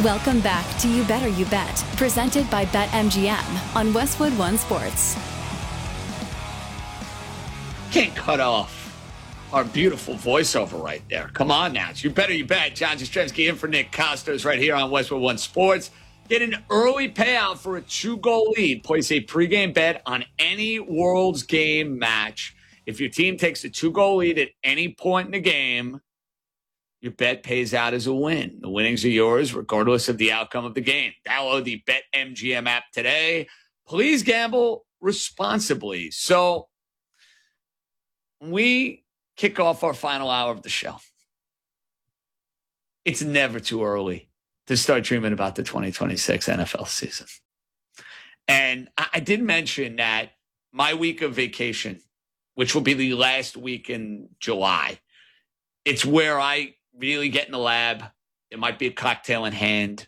Welcome back to You Better You Bet, presented by BetMGM on Westwood One Sports. Can't cut off our beautiful voiceover right there. Come on now. It's You Better You Bet. John Jastremski in for Nick Costos right here on Westwood One Sports. Get an early payout for a 2-goal lead. Place a pregame bet on any World's Game match. If your team takes a 2-goal lead at any point in the game, your bet pays out as a win. The winnings are yours regardless of the outcome of the game. Download the BetMGM app today. Please gamble responsibly. So we kick off our final hour of the show. It's never too early to start dreaming about the 2026 NFL season. And I did mention that my week of vacation, which will be the last week in July, it's where I really get in the lab. There might be a cocktail in hand.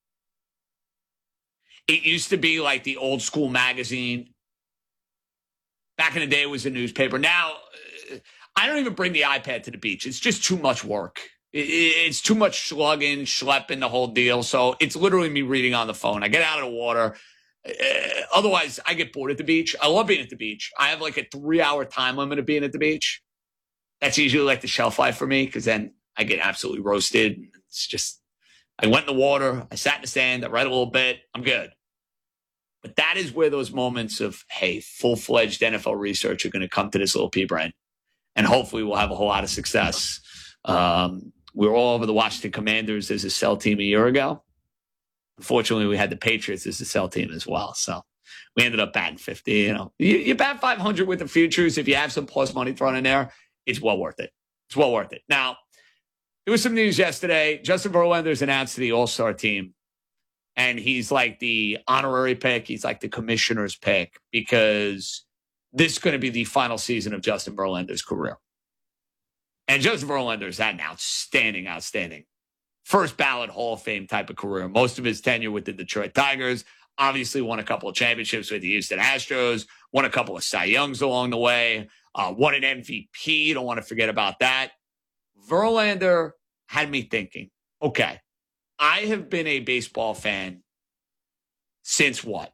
It used to be like the old school magazine. Back in the day, it was a newspaper. Now, I don't even bring the iPad to the beach. It's just too much work. It's too much slugging, schlepping, the whole deal. So it's literally me reading on the phone. I get out of the water. Otherwise, I get bored at the beach. I love being at the beach. I have like a 3-hour time limit of being at the beach. That's usually like the shelf life for me because then I get absolutely roasted. It's just, I went in the water. I sat in the sand. I read a little bit. I'm good. But that is where those moments of, hey, full-fledged NFL research are going to come to this little pea brain. And hopefully we'll have a whole lot of success. We were all over the Washington Commanders as a sell team a year ago. Unfortunately, we had the Patriots as a sell team as well. So we ended up batting 50. You bat 500 with the futures. If you have some plus money thrown in there, it's well worth it. It's well worth it. Now, there was some news yesterday. Justin Verlander's announced to the All-Star team. And he's like the honorary pick. He's like the commissioner's pick because this is going to be the final season of Justin Verlander's career. And Justin Verlander's had an outstanding first ballot Hall of Fame type of career. Most of his tenure with the Detroit Tigers, obviously won a couple of championships with the Houston Astros, won a couple of Cy Youngs along the way, won an MVP. Don't want to forget about that. Verlander had me thinking, okay, I have been a baseball fan since what?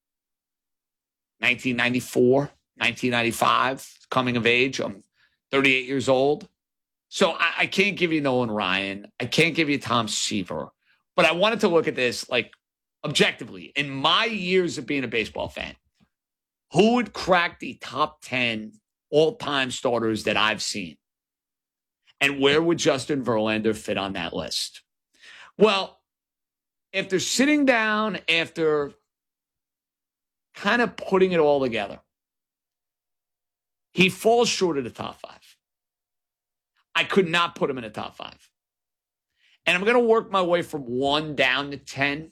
1994, 1995, coming of age. I'm 38 years old. So I can't give you Nolan Ryan. I can't give you Tom Seaver. But I wanted to look at this like objectively. In my years of being a baseball fan, who would crack the top 10 all-time starters that I've seen? And where would Justin Verlander fit on that list? Well, after sitting down, after kind of putting it all together, he falls short of the top 5. I could not put him in the top 5. And I'm going to work my way from 1 down to 10.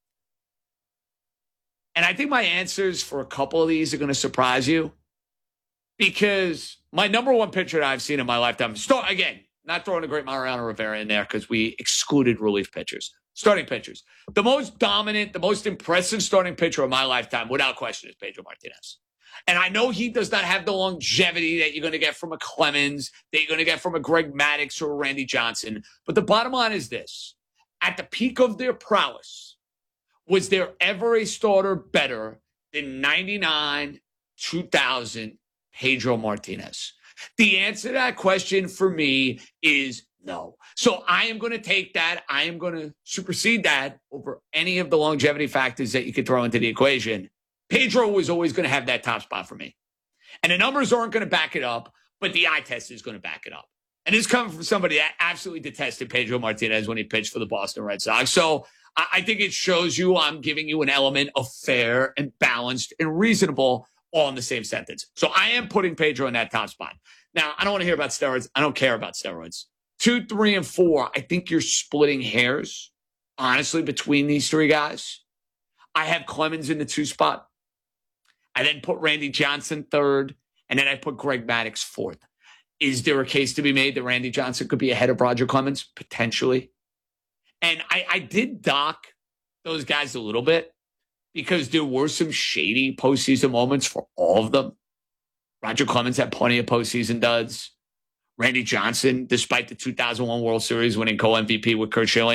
And I think my answers for a couple of these are going to surprise you because my number one pitcher that I've seen in my lifetime, again, not throwing a great Mariano Rivera in there because we excluded relief pitchers. Starting pitchers. The most dominant, the most impressive starting pitcher of my lifetime, without question, is Pedro Martinez. And I know he does not have the longevity that you're going to get from a Clemens, that you're going to get from a Greg Maddux or a Randy Johnson. But the bottom line is this. At the peak of their prowess, was there ever a starter better than 99, 2000 Pedro Martinez? The answer to that question for me is no. So I am going to take that. I am going to supersede that over any of the longevity factors that you could throw into the equation. Pedro was always going to have that top spot for me. And the numbers aren't going to back it up, but the eye test is going to back it up. And this coming from somebody that absolutely detested Pedro Martinez when he pitched for the Boston Red Sox. So I think it shows you I'm giving you an element of fair and balanced and reasonable all in the same sentence. So I am putting Pedro in that top spot. Now, I don't want to hear about steroids. I don't care about steroids. 2, 3, and 4, I think you're splitting hairs, honestly, between these three guys. I have Clemens in the 2 spot. I then put Randy Johnson 3rd, and then I put Greg Maddux 4th. Is there a case to be made that Randy Johnson could be ahead of Roger Clemens? Potentially. And I did dock those guys a little bit because there were some shady postseason moments for all of them. Roger Clemens had plenty of postseason duds. Randy Johnson, despite the 2001 World Series winning co-MVP with Curt Schilling,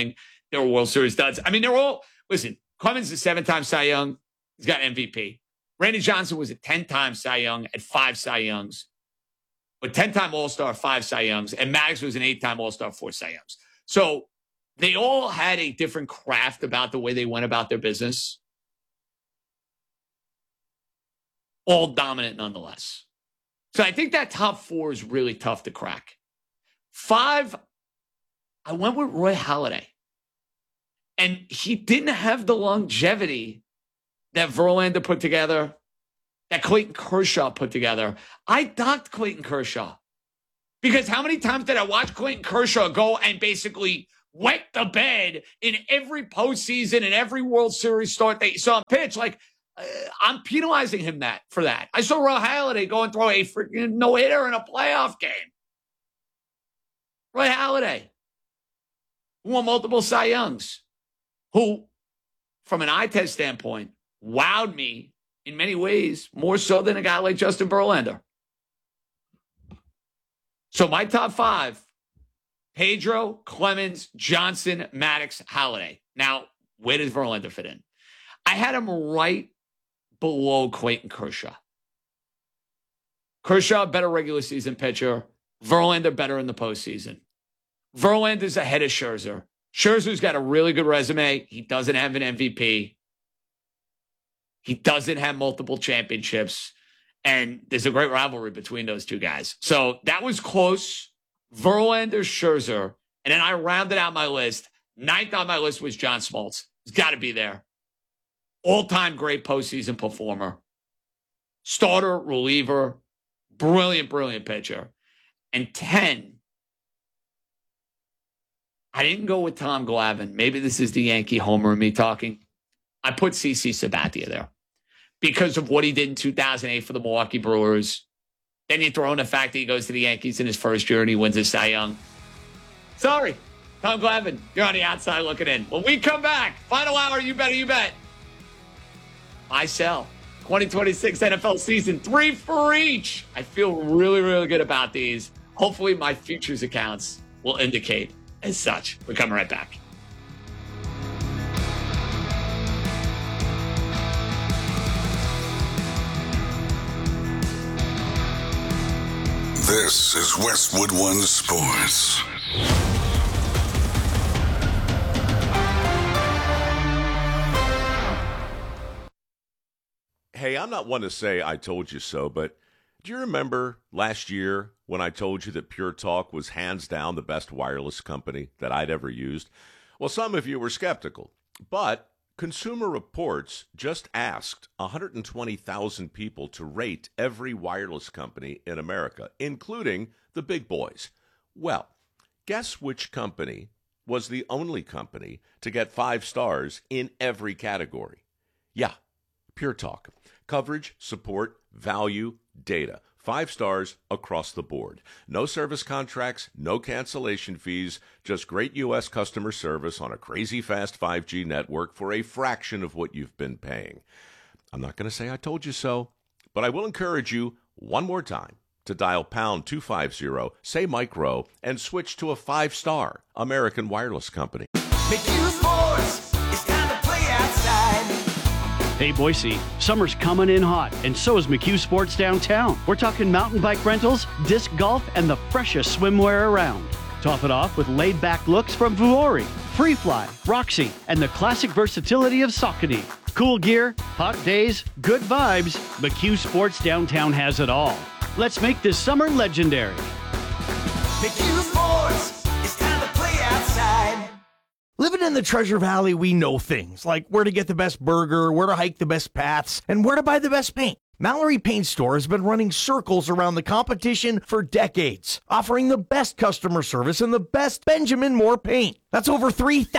They're World Series duds. I mean, they're all, listen, Clemens is a 7-time Cy Young. He's got MVP. Randy Johnson was a 10-time Cy Young at 5 Cy Youngs. But 10-time All-Star, 5 Cy Youngs. And Maddox was an 8-time All-Star, 4 Cy Youngs. So they all had a different craft about the way they went about their business. All dominant nonetheless. So I think that top 4 is really tough to crack. 5, I went with Roy Halladay. And he didn't have the longevity that Verlander put together, that Clayton Kershaw put together. I docked Clayton Kershaw. Because how many times did I watch Clayton Kershaw go and basically wet the bed in every postseason and every World Series start that you saw him pitch? Like, I'm penalizing him for that. I saw Roy Halladay go and throw a freaking no-hitter in a playoff game. Roy Halladay, who won multiple Cy Youngs, who, from an eye test standpoint, wowed me in many ways, more so than a guy like Justin Verlander. So my top 5, Pedro, Clemens, Johnson, Maddox, Halladay. Now, where does Verlander fit in? I had him right below Clayton Kershaw. Kershaw, better regular season pitcher. Verlander, better in the postseason. Verlander's ahead of Scherzer. Scherzer's got a really good resume. He doesn't have an MVP. He doesn't have multiple championships. And there's a great rivalry between those two guys. So that was close. Verlander, Scherzer. And then I rounded out my list. 9th on my list was John Smoltz. He's got to be there. All-time great postseason performer. Starter, reliever. Brilliant, brilliant pitcher. And 10, I didn't go with Tom Glavine. Maybe this is the Yankee homer in me talking. I put CC Sabathia there because of what he did in 2008 for the Milwaukee Brewers. Then you throw in the fact that he goes to the Yankees in his first year and he wins a Cy Young. Sorry, Tom Glavine, you're on the outside looking in. When we come back, final hour, you better, you bet. I sell. 2026 NFL season, 3 for each. I feel really, really good about these. Hopefully my futures accounts will indicate as such. We're coming right back. This is Westwood One Sports. Hey, I'm not one to say I told you so, but do you remember last year when I told you that Pure Talk was hands down the best wireless company that I'd ever used? Well, some of you were skeptical, but Consumer Reports just asked 120,000 people to rate every wireless company in America, including the big boys. Well, guess which company was the only company to get 5 stars in every category? Yeah, Pure Talk. Coverage, support, value, data. 5 stars across the board. No service contracts, no cancellation fees, just great U.S. customer service on a crazy fast 5G network for a fraction of what you've been paying. I'm not going to say I told you so, but I will encourage you one more time to dial pound 250, say Mike Rowe, and switch to a 5-star American wireless company. McHugh Sports, it's time to play outside. Hey Boise, summer's coming in hot, and so is McHugh Sports downtown. We're talking mountain bike rentals, disc golf, and the freshest swimwear around. Top it off with laid-back looks from Vuori, Freefly, Roxy, and the classic versatility of Saucony. Cool gear, hot days, good vibes. McHugh Sports downtown has it all. Let's make this summer legendary. McHugh Sports, it's time to play outside. Living in the Treasure Valley, we know things like where to get the best burger, where to hike the best paths, and where to buy the best paint. Mallory Paint Store has been running circles around the competition for decades, offering the best customer service and the best Benjamin Moore paint. That's over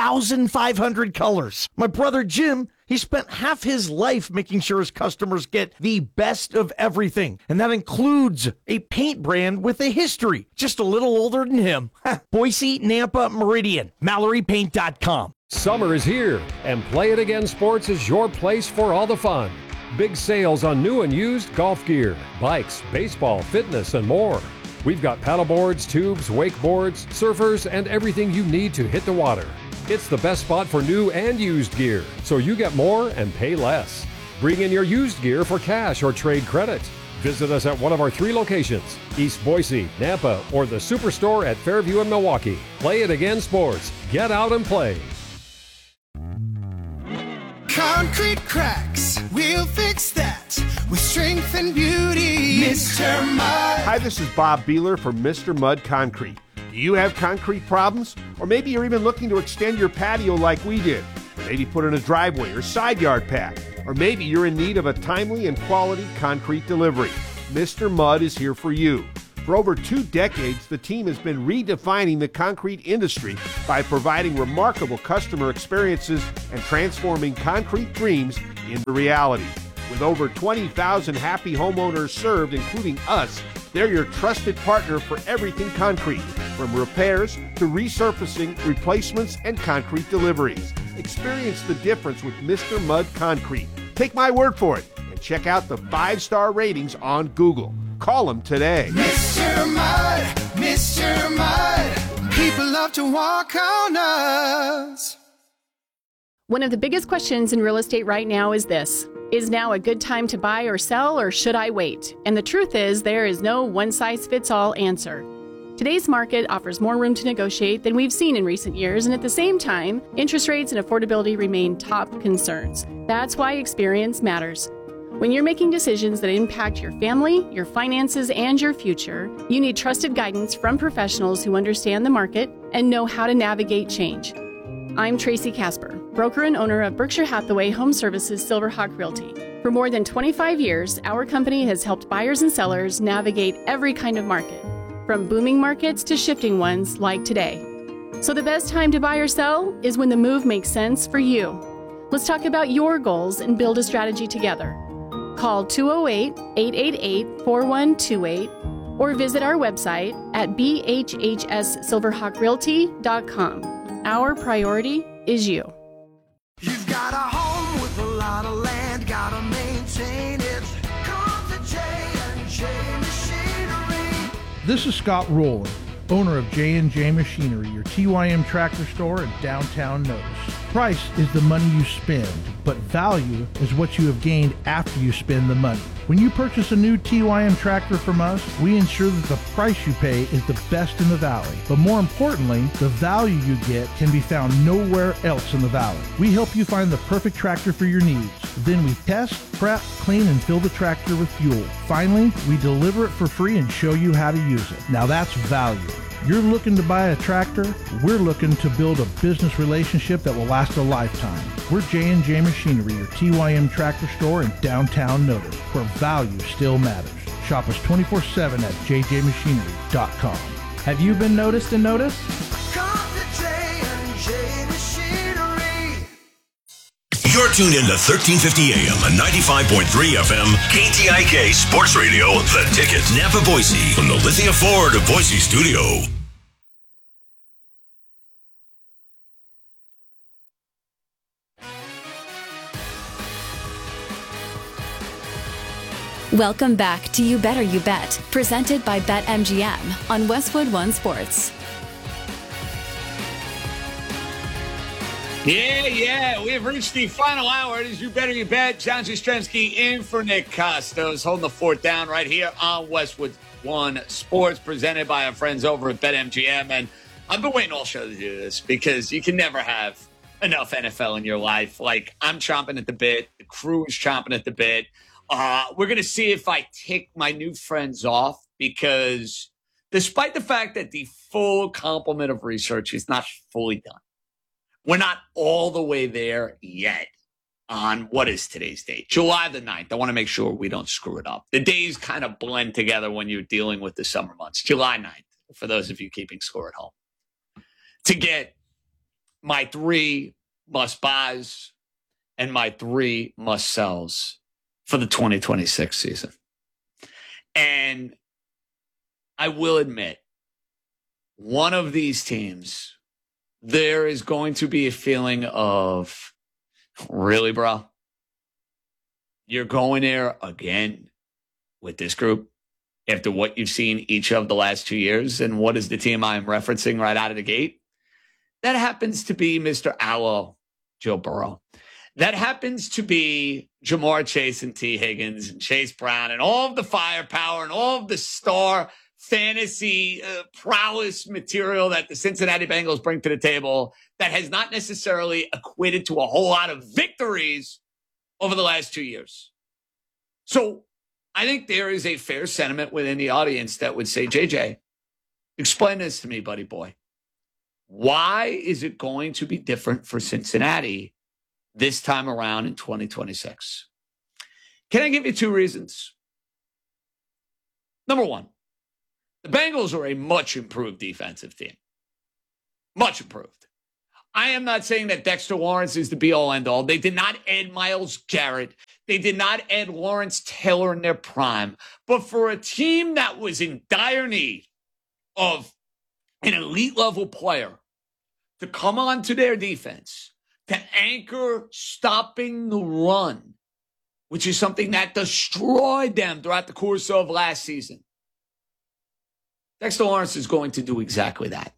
3,500 colors. My brother Jim, he spent half his life making sure his customers get the best of everything, and that includes a paint brand with a history, just a little older than him. Boise, Nampa, Meridian, MalloryPaint.com. Summer is here, and Play It Again Sports is your place for all the fun. Big sales on new and used golf gear, bikes, baseball, fitness, and more. We've got paddleboards, tubes, wakeboards, surfers, and everything you need to hit the water. It's the best spot for new and used gear, so you get more and pay less. Bring in your used gear for cash or trade credit. Visit us at one of our 3 locations, East Boise, Nampa, or the Superstore at Fairview and Milwaukee. Play It Again Sports. Get out and play. Concrete cracks, we'll fix that with strength and beauty. Mr. Mud. Hi, this is Bob Beeler from Mr. Mud Concrete. Do you have concrete problems? Or maybe you're even looking to extend your patio like we did. Maybe put in a driveway or side yard pad. Or maybe you're in need of a timely and quality concrete delivery. Mr. Mud is here for you. For over 2 decades, the team has been redefining the concrete industry by providing remarkable customer experiences and transforming concrete dreams into reality. With over 20,000 happy homeowners served, including us, they're your trusted partner for everything concrete, from repairs to resurfacing, replacements, and concrete deliveries. Experience the difference with Mr. Mud Concrete. Take my word for it and check out the 5-star ratings on Google. Call them today. Mr. Mud, Mr. Mud, people love to walk on us. One of the biggest questions in real estate right now is this: is now a good time to buy or sell, or should I wait? And the truth is, there is no one-size-fits-all answer. Today's market offers more room to negotiate than we've seen in recent years, and at the same time, interest rates and affordability remain top concerns. That's why experience matters. When you're making decisions that impact your family, your finances, and your future, you need trusted guidance from professionals who understand the market and know how to navigate change. I'm Tracy Casper, broker and owner of Berkshire Hathaway Home Services Silverhawk Realty. For more than 25 years, our company has helped buyers and sellers navigate every kind of market, from booming markets to shifting ones like today. So the best time to buy or sell is when the move makes sense for you. Let's talk about your goals and build a strategy together. Call 208-888-4128 or visit our website at bhhssilverhawkrealty.com. Our priority is you. You've got a home with a lot of land, gotta maintain it. Come to J&J Machinery. This is Scott Rowland, owner of J&J Machinery, your TYM tractor store in downtown Notice. Price is the money you spend, but value is what you have gained after you spend the money. When you purchase a new TYM tractor from us, we ensure that the price you pay is the best in the valley. But more importantly, the value you get can be found nowhere else in the valley. We help you find the perfect tractor for your needs. Then we test, prep, clean, and fill the tractor with fuel. Finally, we deliver it for free and show you how to use it. Now that's value. You're looking to buy a tractor? We're looking to build a business relationship that will last a lifetime. We're J&J Machinery, your TYM tractor store in downtown Notice, where value still matters. Shop us 24/7 at jjmachinery.com. Have you been noticed and noticed? Come to J&J Machinery. You're tuned in to 1350 AM and 95.3 FM KTIK Sports Radio, The Ticket, Nampa, Boise, from the Lithia Ford of Boise studio. Welcome back to You Better You Bet, presented by BetMGM on Westwood One Sports. Yeah, we have reached the final hour. It is You Better You Bet. John Jastrzemski in for Nick Costos, holding the fort down right here on Westwood One Sports, presented by our friends over at BetMGM. And I've been waiting all show to do this because you can never have enough NFL in your life. Like, I'm chomping at the bit. The crew is chomping at the bit. We're going to see if I tick my new friends off, because despite the fact that the full complement of research is not fully done, we're not all the way there yet on what is today's date, July the 9th. I want to make sure we don't screw it up. The days kind of blend together when you're dealing with the summer months. July 9th, for those of you keeping score at home. To get my 3 must-buys and my 3 must-sells for the 2026 season. And I will admit, one of these teams, there is going to be a feeling of, really, bro? You're going there again with this group after what you've seen each of the last 2 years? And what is the team I'm referencing right out of the gate? That happens to be Mr. Aloe, Joe Burrow. That happens to be Jamar Chase and T. Higgins and Chase Brown and all of the firepower and all of the star fantasy prowess material that the Cincinnati Bengals bring to the table that has not necessarily equated to a whole lot of victories over the last 2 years. So I think there is a fair sentiment within the audience that would say, JJ, explain this to me, buddy boy. Why is it going to be different for Cincinnati this time around in 2026? Can I give you 2 reasons? Number one, the Bengals are a much improved defensive team. Much improved. I am not saying that Dexter Lawrence is the be-all, end-all. They did not add Myles Garrett. They did not add Lawrence Taylor in their prime. But for a team that was in dire need of an elite-level player to come onto their defense, to anchor stopping the run, which is something that destroyed them throughout the course of last season, Dexter Lawrence is going to do exactly that.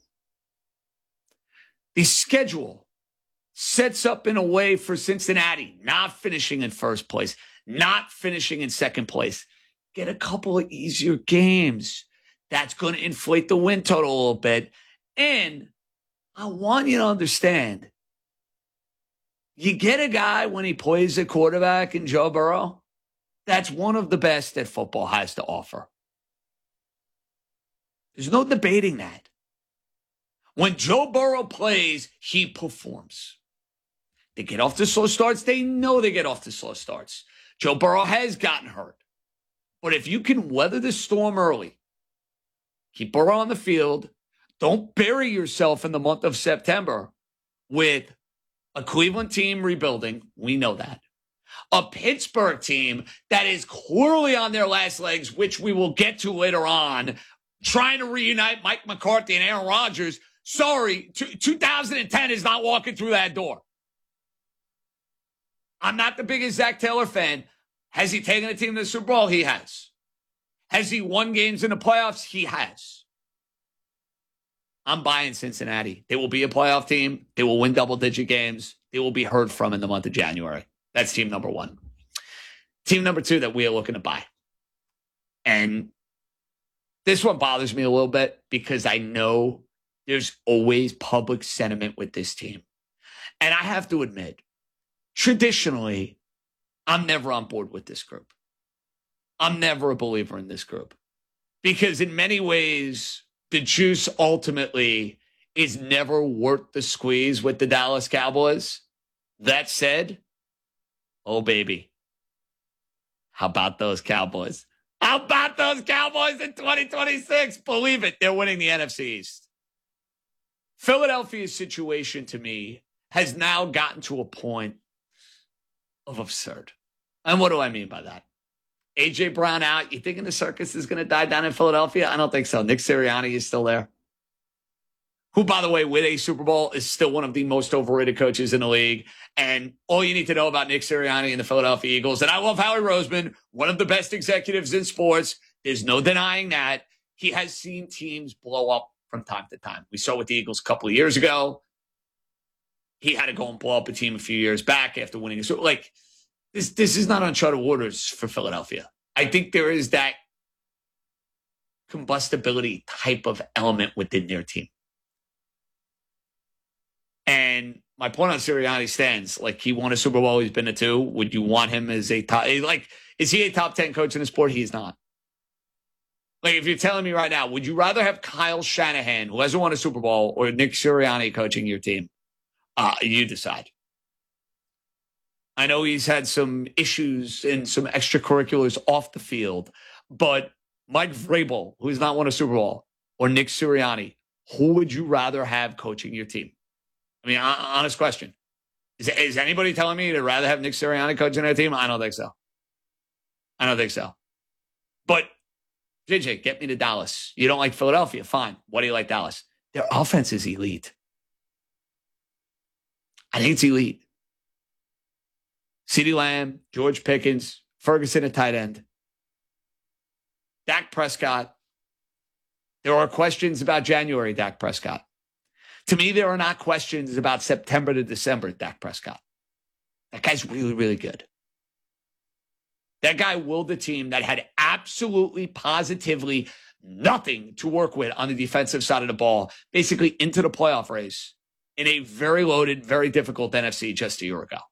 The schedule sets up in a way for Cincinnati not finishing in first place, not finishing in second place. Get a couple of easier games. That's going to inflate the win total a little bit. And I want you to understand, you get a guy when he plays a quarterback in Joe Burrow, that's one of the best that football has to offer. There's no debating that. When Joe Burrow plays, he performs. They get off to slow starts. They know they get off to slow starts. Joe Burrow has gotten hurt. But if you can weather the storm early, keep Burrow on the field, don't bury yourself in the month of September with a Cleveland team rebuilding. We know that. A Pittsburgh team that is clearly on their last legs, which we will get to later on, trying to reunite Mike McCarthy and Aaron Rodgers. Sorry, 2010 is not walking through that door. I'm not the biggest Zach Taylor fan. Has he taken a team to the Super Bowl? He has. Has he won games in the playoffs? He has. I'm buying Cincinnati. They will be a playoff team. They will win double-digit games. They will be heard from in the month of January. That's team number one. Team number two that we are looking to buy. And this one bothers me a little bit because I know there's always public sentiment with this team. And I have to admit, traditionally, I'm never on board with this group. I'm never a believer in this group. Because in many ways, the juice ultimately is never worth the squeeze with the Dallas Cowboys. That said, oh, baby, how about those Cowboys? How about those Cowboys in 2026? Believe it, they're winning the NFC East. Philadelphia's situation, to me, has now gotten to a point of absurd. And what do I mean by that? A.J. Brown out. You thinking the circus is going to die down in Philadelphia? I don't think so. Nick Sirianni is still there. Who, by the way, with a Super Bowl, is still one of the most overrated coaches in the league. And all you need to know about Nick Sirianni and the Philadelphia Eagles, and I love Howie Roseman, one of the best executives in sports. There's no denying that. He has seen teams blow up from time to time. We saw with the Eagles a couple of years ago. He had to go and blow up a team a few years back after winning. So, like, this is not uncharted waters for Philadelphia. I think there is that combustibility type of element within their team. And my point on Sirianni stands. Like, he won a Super Bowl. He's been to 2. Would you want him as a top? Like, is he a top 10 coach in the sport? He's not. Like, if you're telling me right now, would you rather have Kyle Shanahan, who hasn't won a Super Bowl, or Nick Sirianni coaching your team? You decide. I know he's had some issues and some extracurriculars off the field, but Mike Vrabel, who's not won a Super Bowl, or Nick Sirianni, who would you rather have coaching your team? I mean, honest question. Is anybody telling me to rather have Nick Sirianni coaching their team? I don't think so. I don't think so. But, JJ, get me to Dallas. You don't like Philadelphia? Fine. Why do you like Dallas? Their offense is elite. I think it's elite. CeeDee Lamb, George Pickens, Ferguson at tight end. Dak Prescott. There are questions about January Dak Prescott. To me, there are not questions about September to December, Dak Prescott. That guy's really, really good. That guy willed the team that had absolutely, positively nothing to work with on the defensive side of the ball, basically into the playoff race in a very loaded, very difficult NFC just a year ago.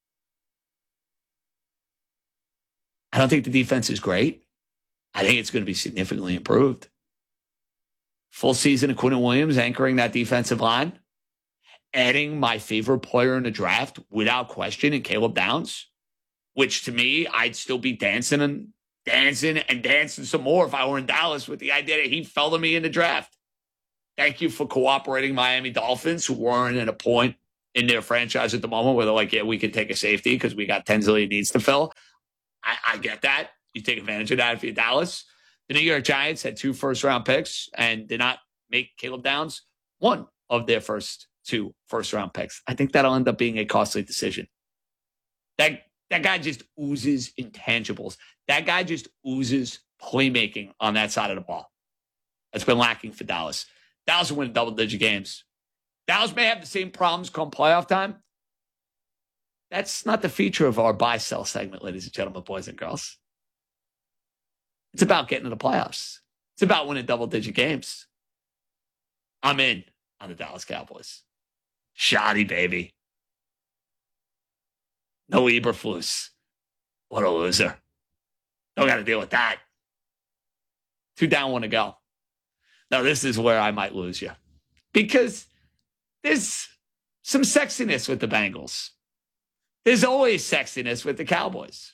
I don't think the defense is great. I think it's going to be significantly improved. Full season of Quinnen Williams anchoring that defensive line. Adding my favorite player in the draft without question in Caleb Downs, which to me, I'd still be dancing some more if I were in Dallas with the idea that he fell to me in the draft. Thank you for cooperating, Miami Dolphins, who weren't at a point in their franchise at the moment where they're like, yeah, we can take a safety because we got 10 zillion needs to fill. I get that. You take advantage of that if you're Dallas. The New York Giants had 2 first-round picks and did not make Caleb Downs one of their first 2 first-round picks. I think that'll end up being a costly decision. That guy just oozes intangibles. That guy just oozes playmaking on that side of the ball. That's been lacking for Dallas. Dallas will win double-digit games. Dallas may have the same problems come playoff time. That's not the feature of our buy-sell segment, ladies and gentlemen, boys and girls. It's about getting to the playoffs. It's about winning double-digit games. I'm in on the Dallas Cowboys. Shoddy, baby. No Eberflus. What a loser. Don't got to deal with that. 2 down, 1 to go. Now, this is where I might lose you. Because there's some sexiness with the Bengals. There's always sexiness with the Cowboys.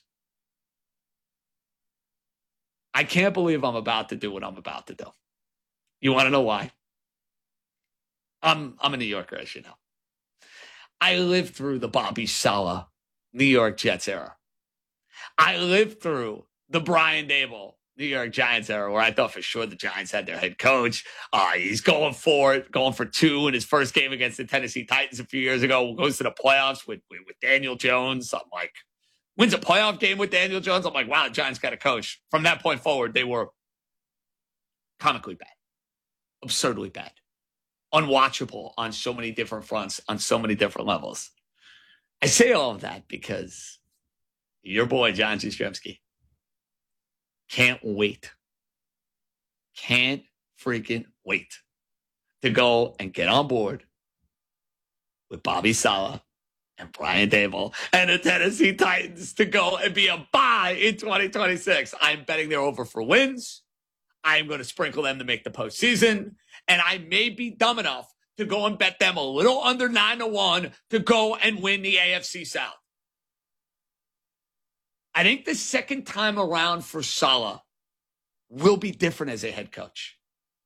I can't believe I'm about to do what I'm about to do. You want to know why? I'm a New Yorker, as you know. I lived through the Bobby Saleh New York Jets era. I lived through the Brian Daboll New York Giants era, where I thought for sure the Giants had their head coach. He's going for 2 in his first game against the Tennessee Titans a few years ago. Goes to the playoffs with Daniel Jones. I'm like, wins a playoff game with Daniel Jones. I'm like, wow, the Giants got a coach. From that point forward, they were comically bad, absurdly bad, unwatchable on so many different fronts, on so many different levels. I say all of that because your boy, John Jastrzemski, can't freaking wait to go and get on board with Bobby Saleh and Brian Daboll and the Tennessee Titans to go and be a buy in 2026. I'm betting they're over for wins. I'm going to sprinkle them to make the postseason. And I may be dumb enough to go and bet them a little under 9-1 to go and win the AFC South. I think the second time around for Saleh will be different as a head coach.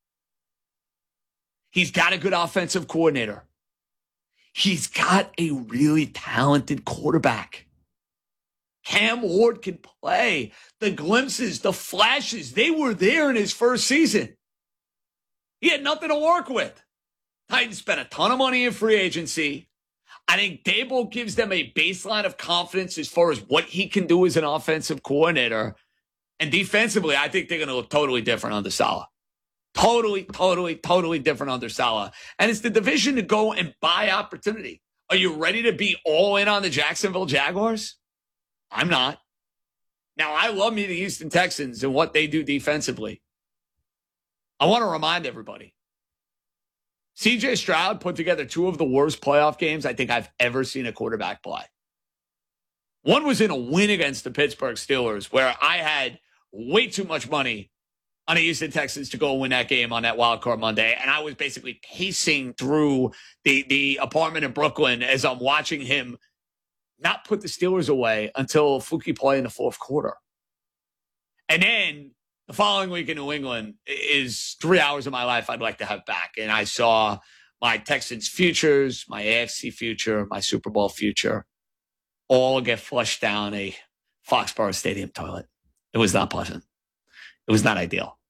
He's got a good offensive coordinator. He's got a really talented quarterback. Cam Ward can play. The glimpses, the flashes, they were there in his first season. He had nothing to work with. Titans spent a ton of money in free agency. I think Daboll gives them a baseline of confidence as far as what he can do as an offensive coordinator. And defensively, I think they're going to look totally different under Saleh. Totally different under Saleh. And it's the division to go and buy opportunity. Are you ready to be all in on the Jacksonville Jaguars? I'm not. Now, I love me the Houston Texans and what they do defensively. I want to remind everybody, C.J. Stroud put together 2 of the worst playoff games I think I've ever seen a quarterback play. One was in a win against the Pittsburgh Steelers, where I had way too much money on the Houston Texans to go win that game on that wild card Monday, and I was basically pacing through the apartment in Brooklyn as I'm watching him not put the Steelers away until Fluky play in the 4th quarter. And then the following week in New England is 3 hours of my life I'd like to have back. And I saw my Texans futures, my AFC future, my Super Bowl future, all get flushed down a Foxborough Stadium toilet. It was not pleasant. It was not ideal.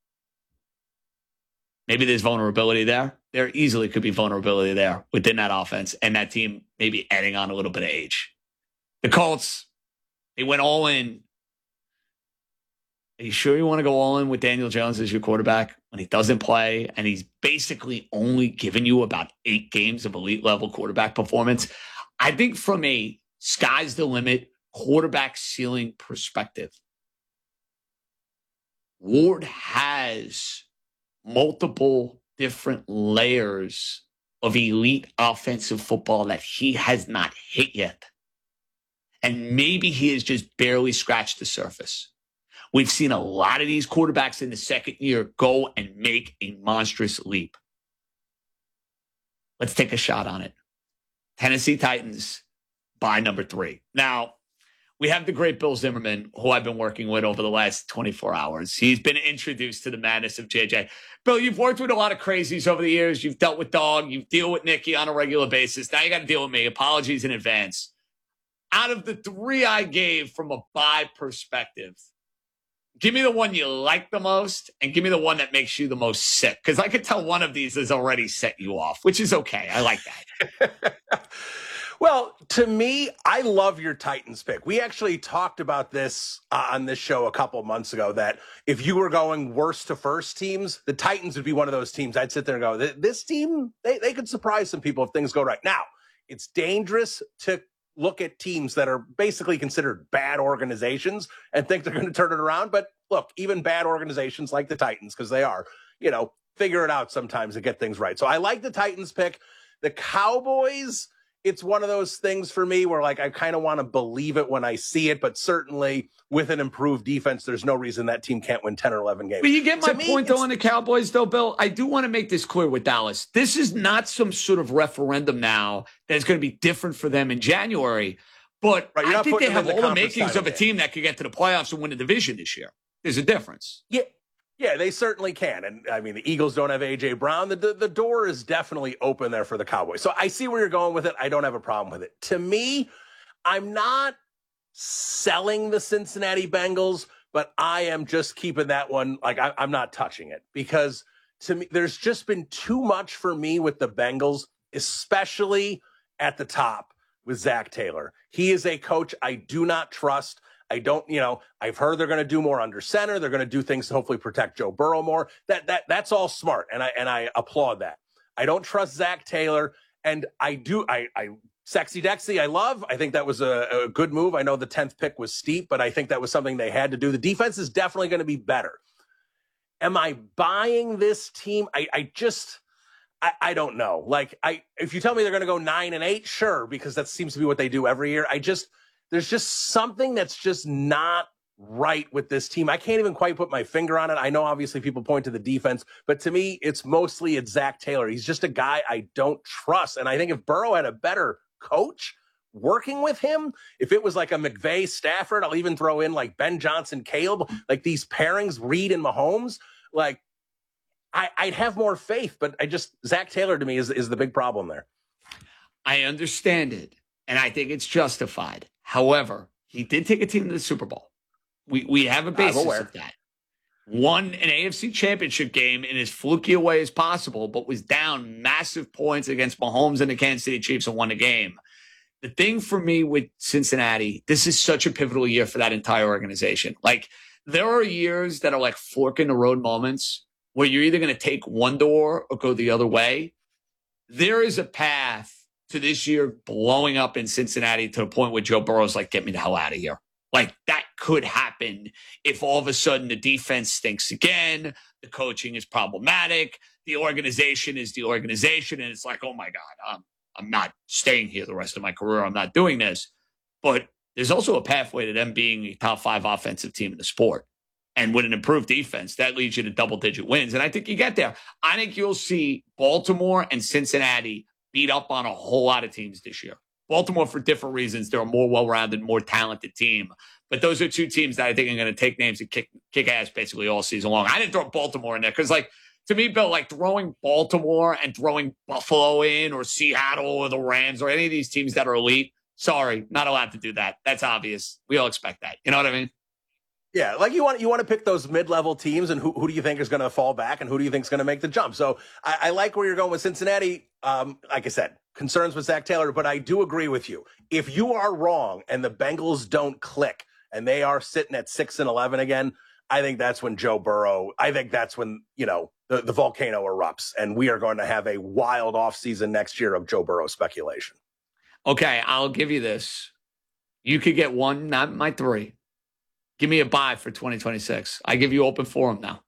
Maybe there's vulnerability there. There easily could be vulnerability there within that offense and that team maybe adding on a little bit of age. The Colts, they went all in. Are you sure you want to go all in with Daniel Jones as your quarterback when he doesn't play, and he's basically only given you about 8 games of elite level quarterback performance. I think from a sky's the limit quarterback ceiling perspective, Ward has multiple different layers of elite offensive football that he has not hit yet. And maybe he has just barely scratched the surface. We've seen a lot of these quarterbacks in the second year go and make a monstrous leap. Let's take a shot on it. Tennessee Titans by number 3. Now, we have the great Bill Zimmerman, who I've been working with over the last 24 hours. He's been introduced to the madness of JJ. Bill, you've worked with a lot of crazies over the years. You've dealt with Dog. You deal with Nikki on a regular basis. Now you got to deal with me. Apologies in advance. Out of the 3 I gave from a buy perspective, give me the one you like the most and give me the one that makes you the most sick. Because I could tell one of these has already set you off, which is okay. I like that. Well, to me, I love your Titans pick. We actually talked about this on this show a couple of months ago, that if you were going worst to first teams, the Titans would be one of those teams. I'd sit there and go, this team, they could surprise some people if things go right. Now, it's dangerous to look at teams that are basically considered bad organizations and think they're going to turn it around. But look, even bad organizations like the Titans, because they are, figure it out sometimes to get things right. So I like the Titans pick. The Cowboys, it's one of those things for me where, like, I kind of want to believe it when I see it, but certainly with an improved defense, there's no reason that team can't win 10 or 11 games. But you get my point, though, on the Cowboys, though, Bill. I do want to make this clear with Dallas. This is not some sort of referendum now that is going to be different for them in January. But I think they have all the makings of a team that could get to the playoffs and win the division this year. There's a difference. Yeah, they certainly can. And I mean, the Eagles don't have A.J. Brown. The door is definitely open there for the Cowboys. So I see where you're going with it. I don't have a problem with it. To me, I'm not selling the Cincinnati Bengals, but I am just keeping that one. Like, I'm not touching it, because to me, there's just been too much for me with the Bengals, especially at the top with Zach Taylor. He is a coach I do not trust. I don't, I've heard they're going to do more under center. They're going to do things to hopefully protect Joe Burrow more. That's all smart. And I applaud that. I don't trust Zach Taylor. And I Sexy Dexy, I love. I think that was a good move. I know the 10th pick was steep, but I think that was something they had to do. The defense is definitely going to be better. Am I buying this team? I don't know. Like, if you tell me they're going to go 9-8, sure, because that seems to be what they do every year. There's just something that's just not right with this team. I can't even quite put my finger on it. I know obviously people point to the defense, but to me, it's Zach Taylor. He's just a guy I don't trust. And I think if Burrow had a better coach working with him, if it was like a McVay Stafford, I'll even throw in like Ben Johnson, Caleb, like these pairings, Reed and Mahomes, like I'd have more faith, but Zach Taylor to me is the big problem there. I understand it, and I think it's justified. However, he did take a team to the Super Bowl. We have a basis of that. Won an AFC championship game in as fluky a way as possible, but was down massive points against Mahomes and the Kansas City Chiefs and won the game. The thing for me with Cincinnati, this is such a pivotal year for that entire organization. Like, there are years that are like fork in the road moments where you're either going to take one door or go the other way. There is a path to this year blowing up in Cincinnati to the point where Joe Burrow's like, get me the hell out of here. Like, that could happen if all of a sudden the defense stinks again, the coaching is problematic, the organization is the organization, and it's like, oh my God, I'm not staying here the rest of my career. I'm not doing this. But there's also a pathway to them being a top 5 offensive team in the sport. And with an improved defense, that leads you to double-digit wins. And I think you get there. I think you'll see Baltimore and Cincinnati beat up on a whole lot of teams this year. Baltimore, for different reasons, they're a more well-rounded, more talented team. But those are two teams that I think are going to take names and kick ass basically all season long. I didn't throw Baltimore in there because, like, to me, Bill, like throwing Baltimore and throwing Buffalo in or Seattle or the Rams or any of these teams that are elite, sorry, not allowed to do that. That's obvious. We all expect that. You know what I mean? Yeah, like you want to pick those mid-level teams, and who do you think is going to fall back, and who do you think is going to make the jump? So I like where you're going with Cincinnati. Like I said, concerns with Zach Taylor, but I do agree with you. If you are wrong and the Bengals don't click and they are sitting at 6-11 again, I think that's when Joe Burrow. I think that's when the the volcano erupts, and we are going to have a wild offseason next year of Joe Burrow speculation. Okay, I'll give you this. You could get one, not my three. Give me a buy for 2026. I give you open forum now.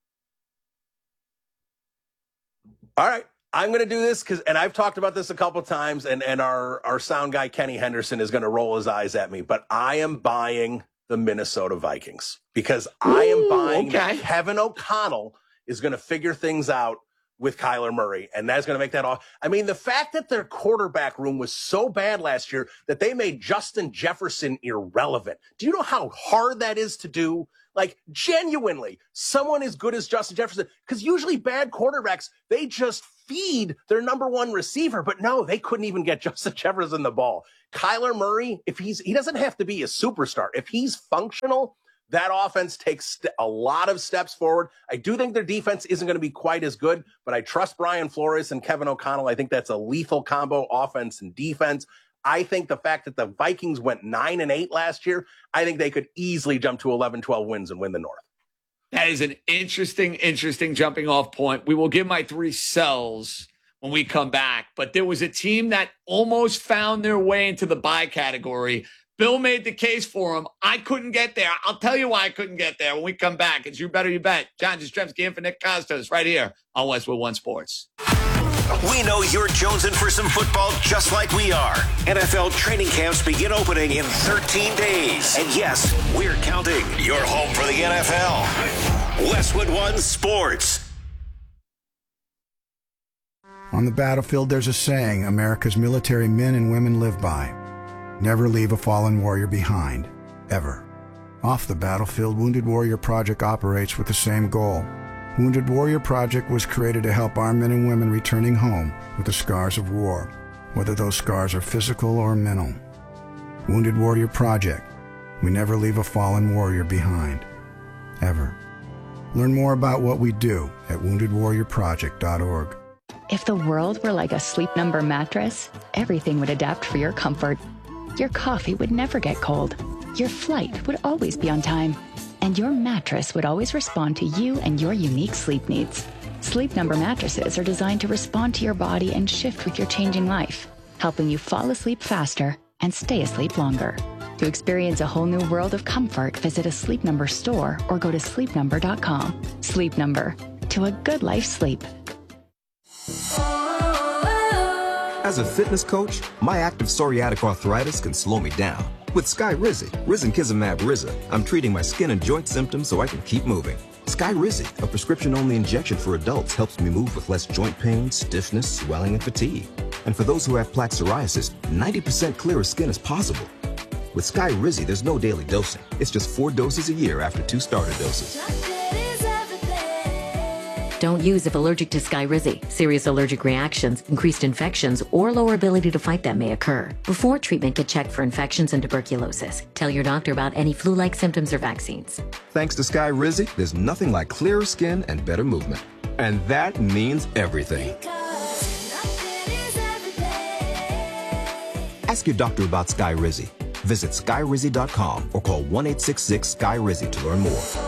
All right. I'm going to do this and I've talked about this a couple of times, and our sound guy, Kenny Henderson, is going to roll his eyes at me, but I am buying the Minnesota Vikings because I am buying that Kevin O'Connell is going to figure things out with Kyler Murray, and that's going to make that off. I mean, the fact that their quarterback room was so bad last year that they made Justin Jefferson irrelevant. Do you know how hard that is to do? Like, genuinely, someone as good as Justin Jefferson, because usually bad quarterbacks, they just feed their number one receiver. But no, they couldn't even get Justin Jefferson the ball. Kyler Murray, he doesn't have to be a superstar. If he's functional, that offense takes a lot of steps forward. I do think their defense isn't going to be quite as good, but I trust Brian Flores and Kevin O'Connell. I think that's a lethal combo, offense and defense. I think the fact that the Vikings went 9-8 last year, I think they could easily jump to 11-12 wins and win the North. That is an interesting jumping off point. We will give my three sells when we come back, but there was a team that almost found their way into the buy category. Bill made the case for him. I couldn't get there. I'll tell you why I couldn't get there when we come back. It's You Better You Bet. John Jastrzemski in for Nick Costos right here on Westwood One Sports. We know you're jonesing for some football just like we are. NFL training camps begin opening in 13 days. And yes, we're counting. You're home for the NFL. Westwood One Sports. On the battlefield, there's a saying America's military men and women live by. Never leave a fallen warrior behind, ever. Off the battlefield, Wounded Warrior Project operates with the same goal. Wounded Warrior Project was created to help our men and women returning home with the scars of war, whether those scars are physical or mental. Wounded Warrior Project. We never leave a fallen warrior behind, ever. Learn more about what we do at woundedwarriorproject.org. If the world were like a Sleep Number mattress, everything would adapt for your comfort. Your coffee would never get cold. Your flight would always be on time. And your mattress would always respond to you and your unique sleep needs. Sleep Number mattresses are designed to respond to your body and shift with your changing life, helping you fall asleep faster and stay asleep longer. To experience a whole new world of comfort, visit a Sleep Number store or go to sleepnumber.com. Sleep Number. To a good life sleep. As a fitness coach, my active psoriatic arthritis can slow me down. With Skyrizi, risankizumab Riza, I'm treating my skin and joint symptoms so I can keep moving. Skyrizi, a prescription-only injection for adults, helps me move with less joint pain, stiffness, swelling, and fatigue. And for those who have plaque psoriasis, 90% clearer skin is possible. With Skyrizi, there's no daily dosing. It's just 4 doses a year after 2 starter doses. Don't use if allergic to Skyrizi. Serious allergic reactions, increased infections, or lower ability to fight them may occur. Before treatment, get checked for infections and tuberculosis. Tell your doctor about any flu-like symptoms or vaccines. Thanks to Skyrizi, there's nothing like clearer skin and better movement. And that means everything. Ask your doctor about Skyrizi. Visit Skyrizi.com or call 1-866-SKY-RIZI to learn more.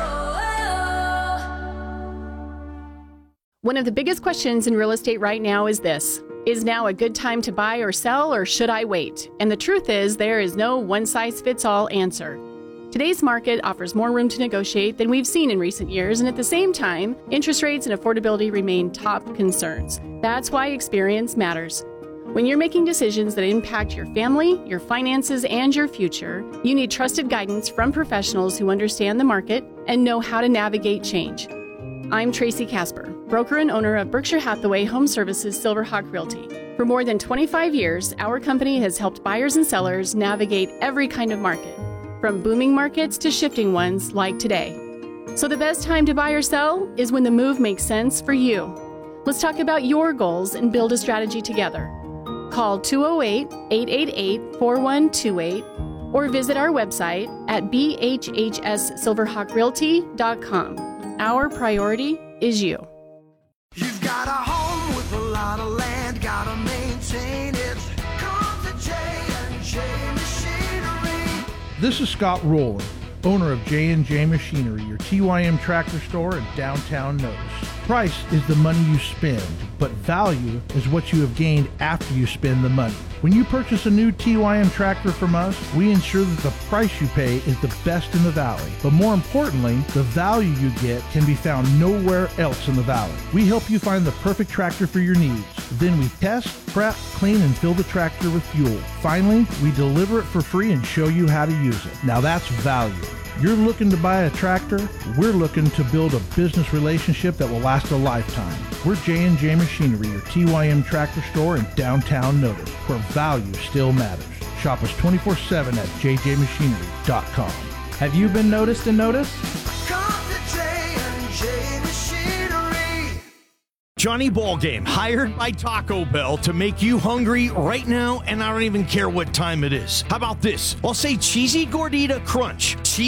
One of the biggest questions in real estate right now is this: is now a good time to buy or sell, or should I wait? And the truth is, there is no one-size-fits-all answer. Today's market offers more room to negotiate than we've seen in recent years, and at the same time, interest rates and affordability remain top concerns. That's why experience matters. When you're making decisions that impact your family, your finances, and your future, you need trusted guidance from professionals who understand the market and know how to navigate change. I'm Tracy Casper, broker and owner of Berkshire Hathaway Home Services Silverhawk Realty. For more than 25 years, our company has helped buyers and sellers navigate every kind of market, from booming markets to shifting ones like today. So the best time to buy or sell is when the move makes sense for you. Let's talk about your goals and build a strategy together. Call 208-888-4128 or visit our website at bhhssilverhawkrealty.com. Our priority is you. You've got a home with a lot of land, gotta maintain it. Come to J&J Machinery. This is Scott Rowland, owner of J&J Machinery, your TYM tractor store in downtown Notice. Price is the money you spend, but value is what you have gained after you spend the money. When you purchase a new TYM tractor from us, we ensure that the price you pay is the best in the valley. But more importantly, the value you get can be found nowhere else in the valley. We help you find the perfect tractor for your needs. Then we test, prep, clean, and fill the tractor with fuel. Finally, we deliver it for free and show you how to use it. Now that's value. You're looking to buy a tractor? We're looking to build a business relationship that will last a lifetime. We're J&J Machinery, your TYM tractor store in downtown Notice, where value still matters. Shop us 24/7 at jjmachinery.com. Have you been noticed and noticed? Come to J&J Machinery. Johnny Ballgame, hired by Taco Bell to make you hungry right now, and I don't even care what time it is. How about this? I'll say cheesy gordita crunch.